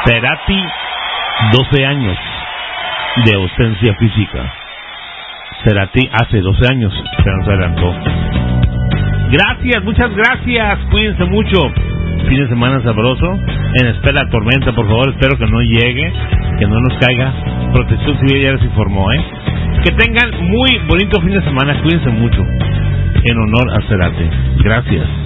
Cerati, 12 años de ausencia física. Cerati hace 12 años se nos adelantó. Gracias, muchas gracias. Cuídense mucho. Fin de semana sabroso. En espera de tormenta, por favor. Espero que no llegue, que no nos caiga. Protección Civil ya les informó, Que tengan muy bonito fin de semana. Cuídense mucho. En honor a Cerati. Gracias.